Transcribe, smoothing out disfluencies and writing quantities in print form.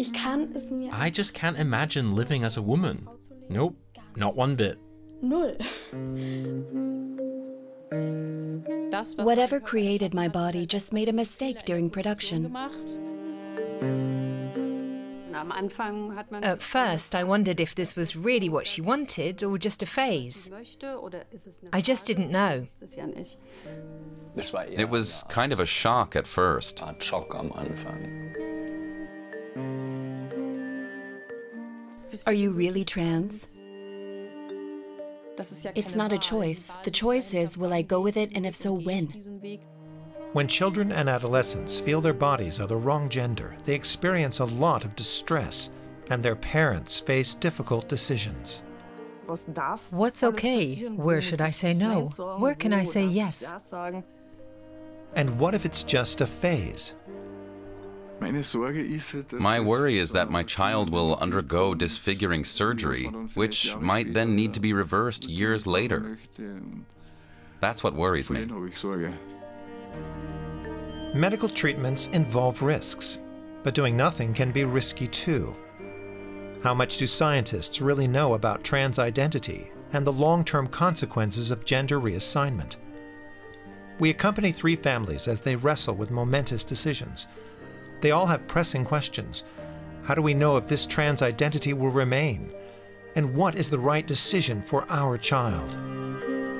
I just can't imagine living as a woman. Nope, not one bit. Null. Whatever created my body just made a mistake during production. At first, I wondered if this was really what she wanted or just a phase. I just didn't know. It was kind of a shock at first. Are you really trans? It's not a choice. The choice is, will I go with it, and if so, when? When children and adolescents feel their bodies are the wrong gender, they experience a lot of distress, and their parents face difficult decisions. What's okay? Where should I say no? Where can I say yes? And what if it's just a phase? My worry is that my child will undergo disfiguring surgery, which might then need to be reversed years later. That's what worries me. Medical treatments involve risks, but doing nothing can be risky too. How much do scientists really know about trans identity and the long-term consequences of gender reassignment? We accompany 3 families as they wrestle with momentous decisions. They all have pressing questions. How do we know if this trans identity will remain? And what is the right decision for our child?